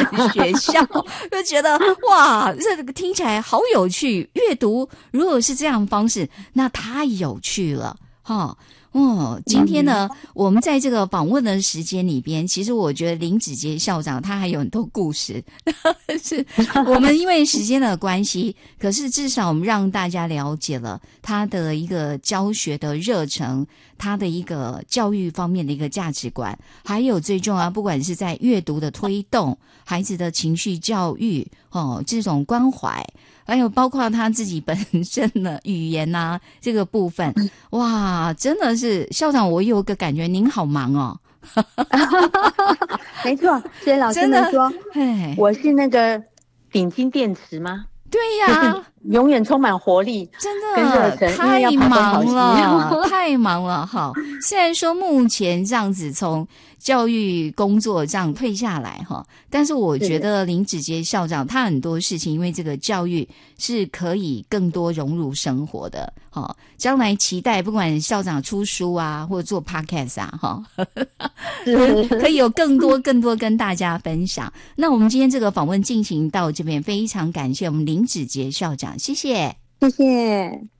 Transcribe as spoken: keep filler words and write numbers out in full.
学校，就觉得哇，这个听起来好有趣。阅读如果是这样的方式，那太有趣了哈。哦，今天呢，我们在这个访问的时间里边，其实我觉得林子杰校长他还有很多故事，是我们因为时间的关系，可是至少我们让大家了解了他的一个教学的热忱，他的一个教育方面的一个价值观，还有最重要，不管是在阅读的推动，孩子的情绪教育，哦，这种关怀。还有包括他自己本身的语言啊这个部分，哇，真的是校长，我有个感觉您好忙哦。 没错，所以老师们说我是那个顶金电池吗？ 对呀、啊， 永远充满活力， 真的太忙了，太忙了。好，虽然说目前这样子从教育工作这样退下来哈，但是我觉得林子杰校长他很多事情，因为这个教育是可以更多融入生活的。好，将来期待不管校长出书啊，或者做 podcast 啊，哈，可以有更多更多跟大家分享。那我们今天这个访问进行到这边，非常感谢我们林子杰校长，谢谢， 谢谢。